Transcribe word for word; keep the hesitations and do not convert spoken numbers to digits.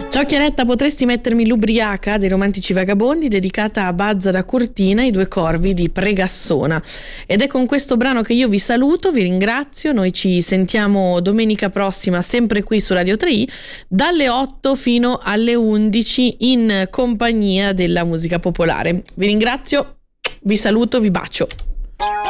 Ciao Chiaretta, potresti mettermi l'Ubriaca dei Romantici Vagabondi, dedicata a Bazza da Cortina, i due corvi di Pregassona. Ed è con questo brano che io vi saluto, vi ringrazio, noi ci sentiamo domenica prossima sempre qui su Radio tre i dalle otto fino alle undici in compagnia della musica popolare. Vi ringrazio, vi saluto, vi bacio.